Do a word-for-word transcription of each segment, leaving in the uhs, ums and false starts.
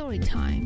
Story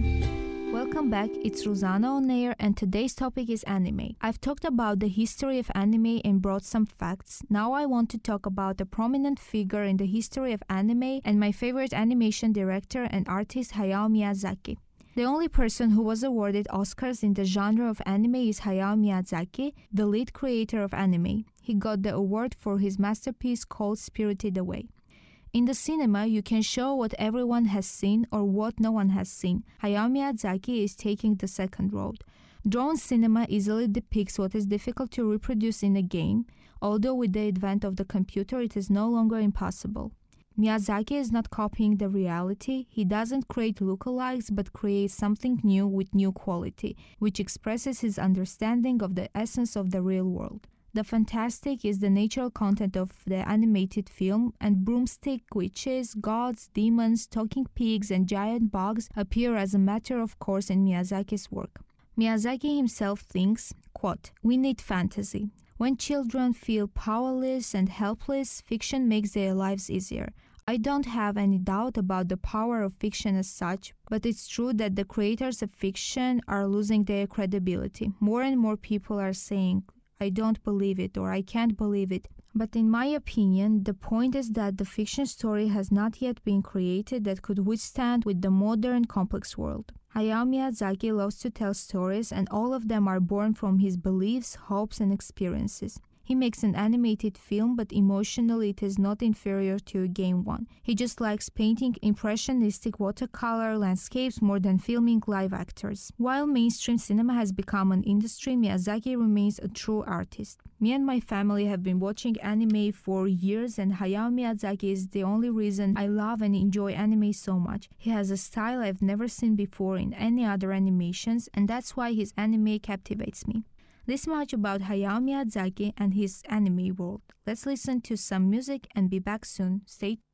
time. Welcome back, it's Rosana on air and today's topic is anime. I've talked about the history of anime and brought some facts. Now I want to talk about a prominent figure in the history of anime and my favorite animation director and artist Hayao Miyazaki. The only person who was awarded Oscars in the genre of anime is Hayao Miyazaki, the lead creator of anime. He got the award for his masterpiece called Spirited Away. In the cinema, you can show what everyone has seen or what no one has seen. Hayao Miyazaki is taking the second road. Drone cinema easily depicts what is difficult to reproduce in a game, although with the advent of the computer it is no longer impossible. Miyazaki is not copying the reality. He doesn't create lookalikes but creates something new with new quality, which expresses his understanding of the essence of the real world. The fantastic is the natural content of the animated film, and broomstick witches, gods, demons, talking pigs, and giant bugs appear as a matter of course in Miyazaki's work. Miyazaki himself thinks, quote, "We need fantasy. When children feel powerless and helpless, fiction makes their lives easier. I don't have any doubt about the power of fiction as such, but it's true that the creators of fiction are losing their credibility. More and more people are saying, I don't believe it or I can't believe it. But in my opinion, the point is that the fiction story has not yet been created that could withstand with the modern complex world." Hayao Miyazaki loves to tell stories and all of them are born from his beliefs, hopes and experiences. He makes an animated film, but emotionally it is not inferior to a game one. He just likes painting impressionistic watercolor landscapes more than filming live actors. While mainstream cinema has become an industry, Miyazaki remains a true artist. Me and my family have been watching anime for years and Hayao Miyazaki is the only reason I love and enjoy anime so much. He has a style I've never seen before in any other animations and that's why his anime captivates me. This much about Hayao Miyazaki and his anime world. Let's listen to some music and be back soon. Stay